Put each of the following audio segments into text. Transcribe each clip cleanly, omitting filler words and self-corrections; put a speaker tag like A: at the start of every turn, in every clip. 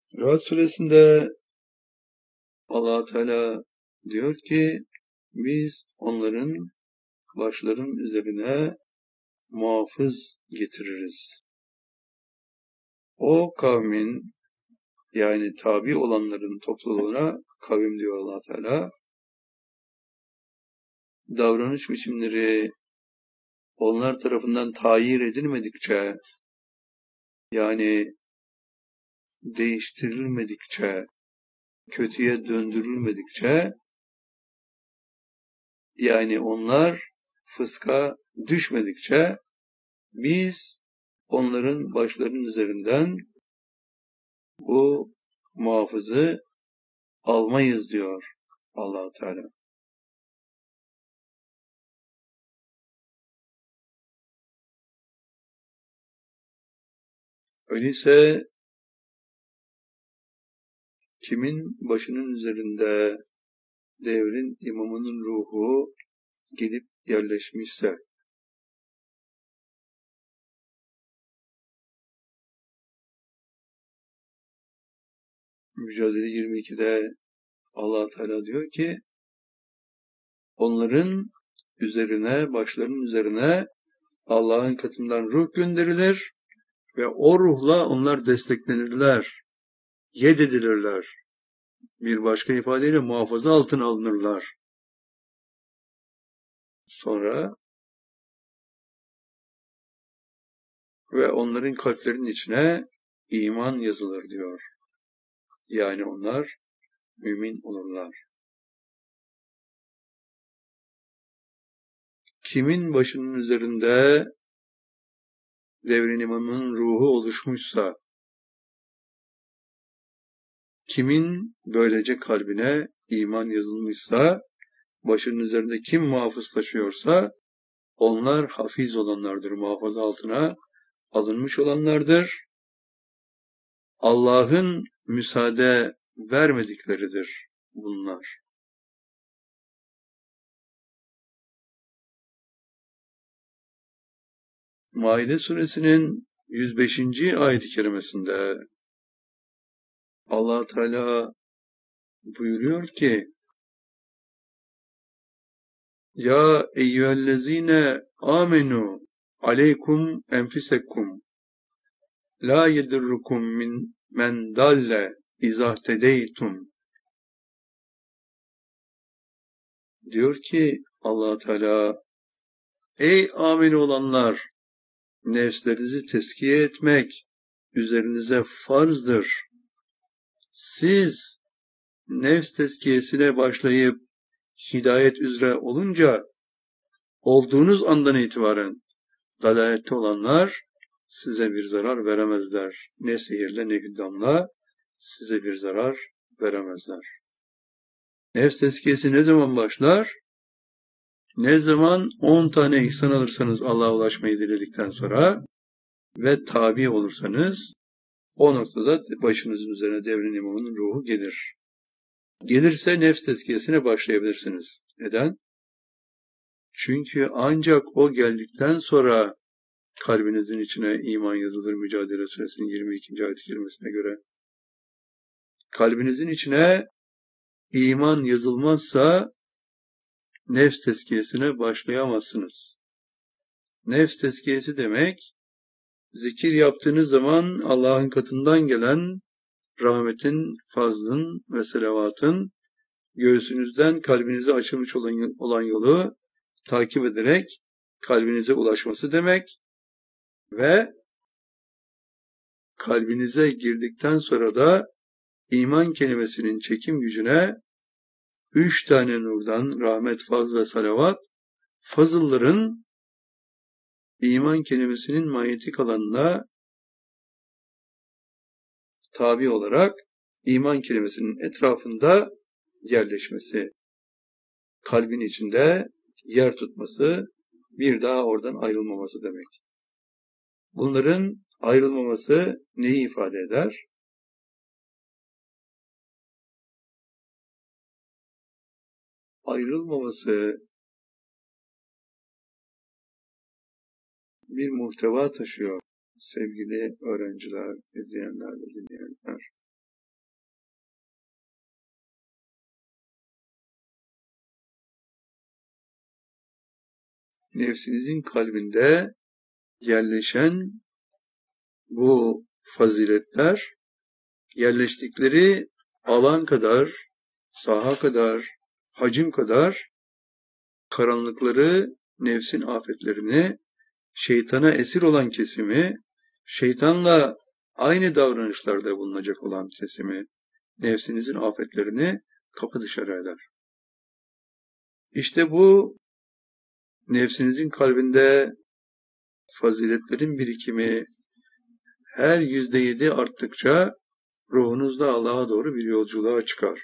A: Rahat suresinde Allah Teala diyor ki biz onların başların üzerine muhafız getiririz. O kavmin yani tabi olanların topluluğuna kavim diyor Allah Teala. Davranış biçimleri onlar tarafından tayir edilmedikçe yani değiştirilmedikçe, kötüye döndürülmedikçe yani onlar fıska düşmedikçe biz onların başlarının üzerinden bu muhafızı almayız diyor Allah Teala. Öyleyse kimin başının üzerinde devrin imamının ruhu gelip yerleşmişse, Mücadele 22'de Allah Teala diyor ki onların üzerine, başlarının üzerine Allah'ın katından ruh gönderilir ve o ruhla onlar desteklenirler, yededilirler. Bir başka ifadeyle muhafaza altına alınırlar. Sonra ve onların kalplerinin içine iman yazılır diyor. Yani onlar mümin olurlar. Kimin başının üzerinde devrin imamının ruhu oluşmuşsa, kimin böylece kalbine iman yazılmışsa, başının üzerinde kim muhafız taşıyorsa, onlar hafiz olanlardır, muhafaza altına alınmış olanlardır. Allah'ın müsaade vermedikleridir bunlar. Maide suresinin 105. ayet-i kerimesinde Allah Teala buyuruyor ki Ya eyyühellezine amenu aleykum enfisekum la yedurrukum min men dalle izahtedeytum diyor ki Allah Teala ey amin olanlar nefslerinizi tezkiye etmek üzerinize farzdır. Siz nefs tezkiyesine başlayıp hidayet üzere olunca olduğunuz andan itibaren dalalette olanlar size bir zarar veremezler. Ne sihirle ne gündamla size bir zarar veremezler. Nefs tezkiyesi ne zaman başlar? Ne zaman 10 tane ihsan alırsanız Allah'a ulaşmayı diledikten sonra ve tabi olursanız o noktada başınızın üzerine devrin imamının ruhu gelir. Gelirse nefs tezkiyesine başlayabilirsiniz. Neden? Çünkü ancak o geldikten sonra kalbinizin içine iman yazılır Mücadele Suresinin 22. ayet-i kerimesine göre. Kalbinizin içine iman yazılmazsa nefs tezkiyesine başlayamazsınız. Nefs tezkiyesi demek, zikir yaptığınız zaman Allah'ın katından gelen rahmetin, fazlın ve selavatın göğsünüzden kalbinize açılmış olan yolu takip ederek kalbinize ulaşması demek ve kalbinize girdikten sonra da iman kelimesinin çekim gücüne 3 tane nurdan rahmet, faz ve salavat fazılların iman kelimesinin manyetik alanına tabi olarak iman kelimesinin etrafında yerleşmesi, kalbin içinde yer tutması, bir daha oradan ayrılmaması demek. Bunların ayrılmaması neyi ifade eder? Ayrılmaması bir muhteva taşıyor sevgili öğrenciler, izleyenler ve dinleyenler. nefsinizin kalbinde yerleşen bu faziletler, yerleştikleri alan kadar, saha kadar, hacim kadar karanlıkları, nefsin afetlerini, şeytana esir olan kesimi, şeytanla aynı davranışlarda bulunacak olan kesimi, nefsinizin afetlerini kapı dışarı eder. İşte bu nefsinizin kalbinde faziletlerin birikimi her %7 arttıkça ruhunuzda Allah'a doğru bir yolculuğa çıkar.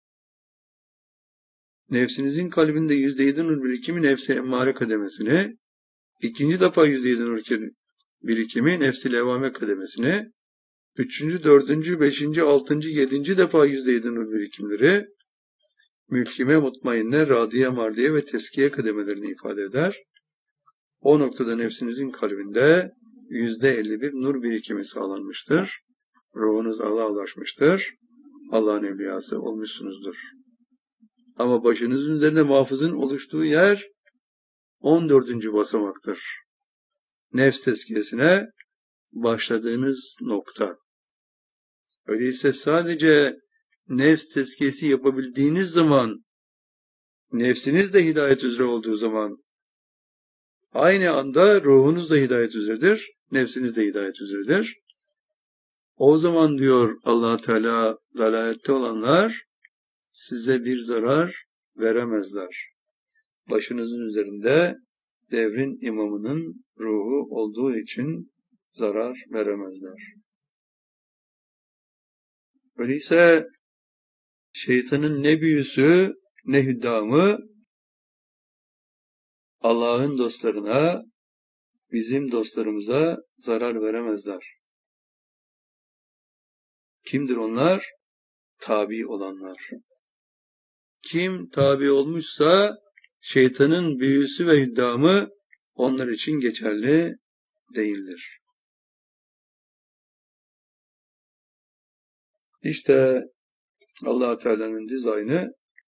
A: Nefsinizin kalbinde %7 nur birikimi nefsi emmare kademesini, ikinci defa %7 nur birikimi nefsi levvame kademesini, üçüncü, dördüncü, beşinci, altıncı, yedinci defa %7 nur birikimleri, mülkime, mutmainne, radiye, mardiye ve teskiye kademelerini ifade eder. O noktada nefsinizin kalbinde %51 nur birikimi sağlanmıştır. Ruhunuz Allah'a ulaşmıştır. Allah'ın evliyası olmuşsunuzdur. Ama başınızın üzerinde muhafızın oluştuğu yer 14. basamaktır. Nefs tezkiyesine başladığınız nokta. Öyleyse sadece nefs tezkiyesi yapabildiğiniz zaman, nefsiniz de hidayet üzere olduğu zaman, aynı anda ruhunuz da hidayet üzeredir, nefsiniz de hidayet üzeredir. O zaman diyor Allah Teala, dalalette olanlar size bir zarar veremezler. Başınızın üzerinde devrin imamının ruhu olduğu için zarar veremezler. Öyleyse şeytanın ne büyüsü ne hüddamı Allah'ın dostlarına, bizim dostlarımıza zarar veremezler. Kimdir onlar? Tabi olanlar. Kim tabi olmuşsa şeytanın büyüsü ve hüddamı onlar için geçerli değildir. İşte Allah Teala'nın dizaynı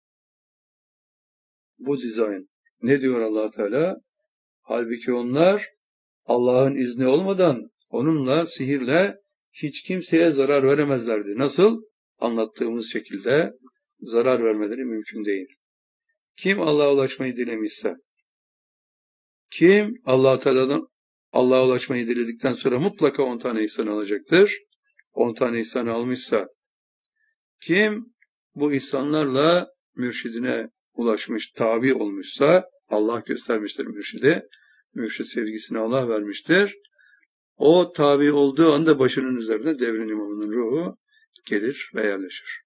A: bu dizayn. Ne diyor Allah Teala? Halbuki onlar Allah'ın izni olmadan onunla, sihirle hiç kimseye zarar veremezlerdi. Nasıl? Anlattığımız şekilde zarar vermeleri mümkün değil. Kim Allah'a ulaşmayı dilemişse, kim Allah Teala'dan Allah'a ulaşmayı diledikten sonra mutlaka 10 tane ihsan alacaktır. 10 tane ihsan almışsa, kim bu ihsanlarla mürşidine ulaşmış, tabi olmuşsa, Allah göstermiştir mürşidi, mürşid sevgisini Allah vermiştir. O tabi olduğu anda başının üzerine devrin imamının ruhu gelir ve yerleşir.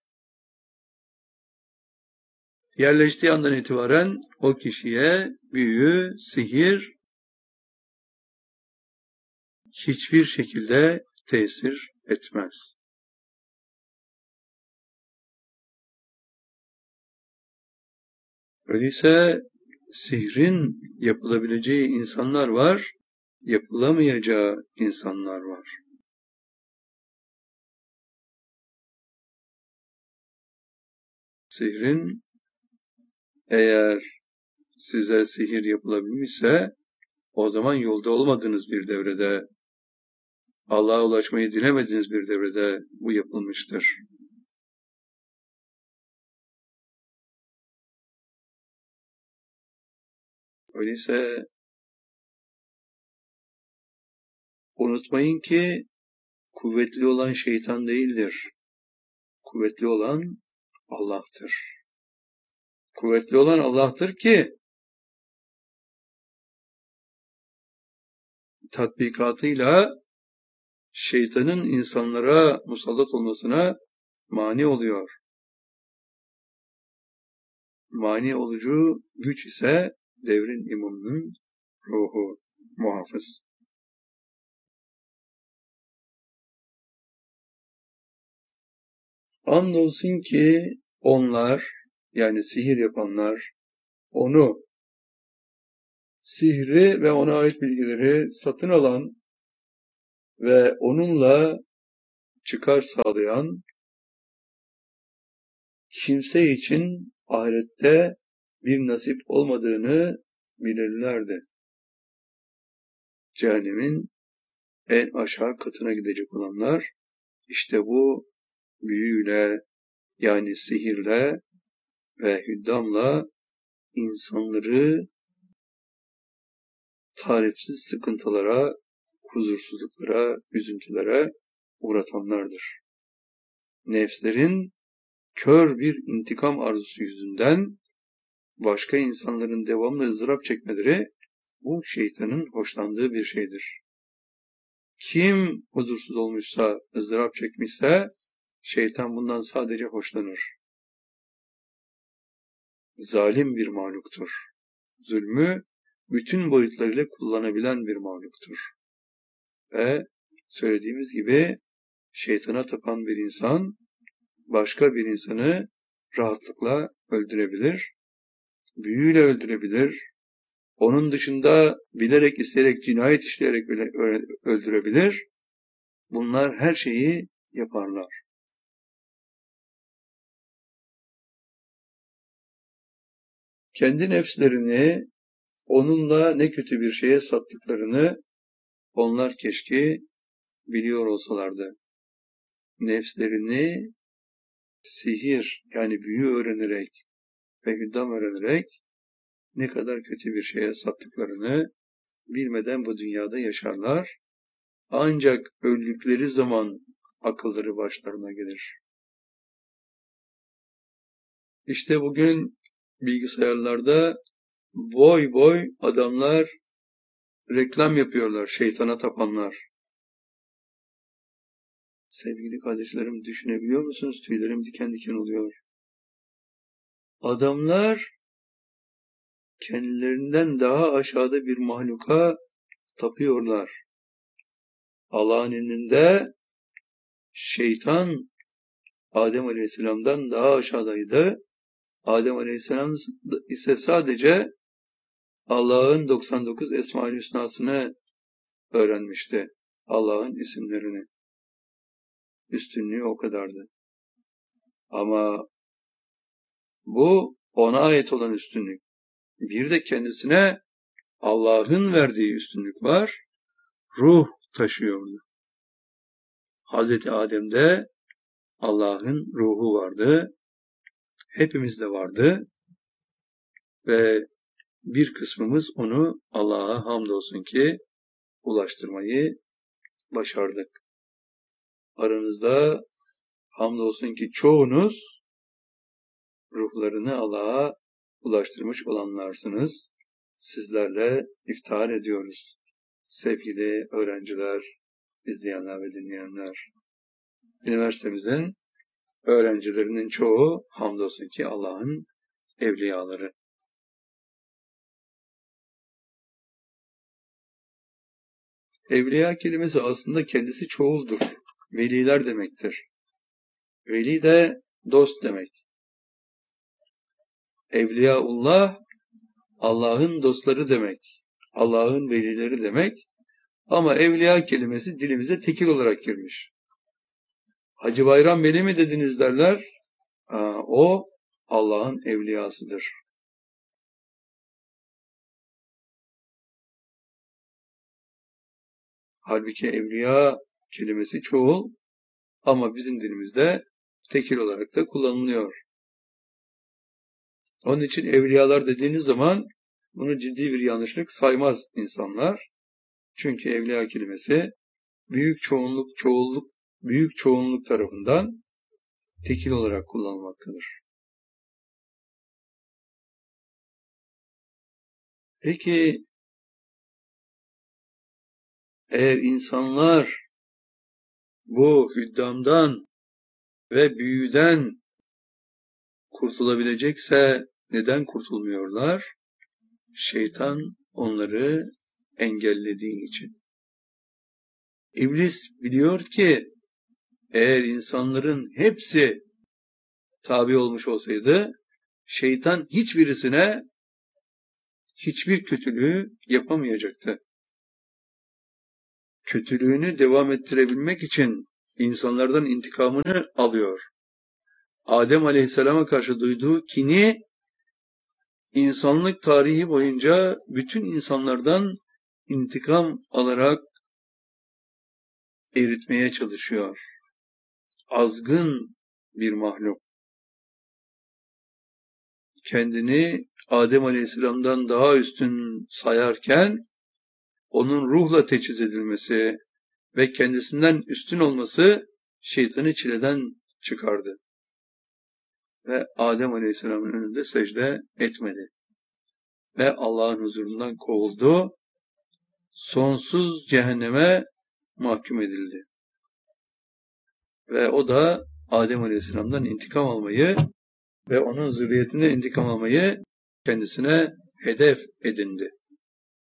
A: Yerleştiği andan itibaren o kişiye büyü, sihir hiçbir şekilde tesir etmez. Öyleyse sihrin yapılabileceği insanlar var, yapılamayacağı insanlar var. Sihrin eğer size sihir yapılabilmişse o zaman yolda olmadığınız bir devrede, Allah'a ulaşmayı dilemediğiniz bir devrede bu yapılmıştır. Öyleyse unutmayın ki kuvvetli olan şeytan değildir. Kuvvetli olan Allah'tır. Kuvvetli olan Allah'tır ki tatbikatıyla şeytanın insanlara musallat olmasına mani oluyor. Mani olucu güç ise devrin imamının ruhu, muhafız. Andolsun ki onlar, yani sihir yapanlar, onu, sihri ve ona ait bilgileri satın alan ve onunla çıkar sağlayan kimse için ahirette bir nasip olmadığını bilirlerdi. cehennemin en aşağı katına gidecek olanlar, işte bu büyüyle, yani sihirle ve hüddamla insanları tarifsiz sıkıntılara, huzursuzluklara, üzüntülere uğratanlardır. Nefslerin kör bir intikam arzusu yüzünden başka insanların devamlı ızdırap çekmeleri bu şeytanın hoşlandığı bir şeydir. Kim huzursuz olmuşsa, ızdırap çekmişse şeytan bundan sadece hoşlanır. Zalim bir mahluktur. Zulmü bütün boyutlarıyla kullanabilen bir mahluktur. Ve söylediğimiz gibi şeytana tapan bir insan başka bir insanı rahatlıkla öldürebilir, büyüyle öldürebilir, onun dışında bilerek, isteyerek, cinayet işleyerek bile öldürebilir. Bunlar her şeyi yaparlar. Kendi nefslerini onunla ne kötü bir şeye sattıklarını onlar keşke biliyor olsalardı. Nefslerini sihir, yani büyü öğrenerek ve hüddam öğrenerek ne kadar kötü bir şeye sattıklarını bilmeden bu dünyada yaşarlar. Ancak öldükleri zaman akılları başlarına gelir. İşte bugün bilgisayarlarda boy boy adamlar reklam yapıyorlar, şeytana tapanlar. Sevgili kardeşlerim, düşünebiliyor musunuz? Tüylerim diken diken oluyor. Adamlar kendilerinden daha aşağıda bir mahluka tapıyorlar. Allah'ın indinde şeytan Adem Aleyhisselam'dan daha aşağıdaydı. Adem Aleyhisselam ise sadece Allah'ın 99 Esma-ül Hüsna'sını öğrenmişti. Allah'ın isimlerini. Üstünlüğü o kadardı. Ama bu ona ait olan üstünlük. Bir de kendisine Allah'ın verdiği üstünlük var. Ruh taşıyordu. Hazreti Adem'de Allah'ın ruhu vardı. Hepimizde vardı. Ve bir kısmımız onu Allah'a hamdolsun ki ulaştırmayı başardık. Aranızda hamdolsun ki çoğunuz ruhlarını Allah'a ulaştırmış olanlarsınız. Sizlerle iftihar ediyoruz. Sevgili öğrenciler, izleyenler ve dinleyenler. Üniversitemizin öğrencilerinin çoğu hamdolsun ki Allah'ın evliyaları. Evliya kelimesi aslında kendisi çoğuldur. Veliler demektir. Veli de dost demek. Evliyaullah, Allah'ın dostları demek. Allah'ın velileri demek. Ama evliya kelimesi dilimize tekil olarak girmiş. Hacı Bayram Veli mi dediniz derler. O Allah'ın evliyasıdır. Halbuki evliya kelimesi çoğul ama bizim dilimizde tekil olarak da kullanılıyor. Onun için evliyalar dediğiniz zaman bunu ciddi bir yanlışlık saymaz insanlar. Çünkü evliya kelimesi büyük çoğunluk tarafından tekil olarak kullanılmaktadır. Peki eğer insanlar bu hüddamdan ve büyüden kurtulabilecekse neden kurtulmuyorlar? Şeytan onları engellediği için. İblis biliyor ki eğer insanların hepsi tabi olmuş olsaydı şeytan hiçbirisine hiçbir kötülüğü yapamayacaktı. Kötülüğünü devam ettirebilmek için insanlardan intikamını alıyor. Adem Aleyhisselam'a karşı duyduğu kini insanlık tarihi boyunca bütün insanlardan intikam alarak eritmeye çalışıyor. Azgın bir mahluk. Kendini Adem Aleyhisselam'dan daha üstün sayarken onun ruhla teçhiz edilmesi ve kendisinden üstün olması şeytanı çileden çıkardı. Ve Adem Aleyhisselam'ın önünde secde etmedi. Ve Allah'ın huzurundan kovuldu. Sonsuz cehenneme mahkum edildi. Ve o da Adem Aleyhisselam'dan intikam almayı ve onun zürriyetinden intikam almayı kendisine hedef edindi.